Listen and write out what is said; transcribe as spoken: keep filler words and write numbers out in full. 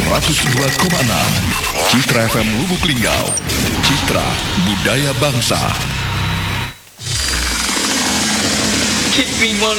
seratus dua koma enam. Citra F M Lubuk Linggau. Citra Budaya Bangsa. Keep me